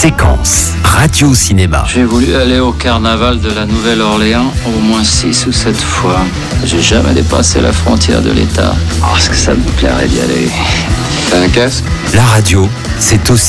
Séquence radio-cinéma. J'ai voulu aller au carnaval de la Nouvelle-Orléans au moins 6 ou 7 fois. J'ai jamais dépassé la frontière de l'État. Oh, est-ce que ça me plairait d'y aller? T'as un casque? La radio, c'est aussi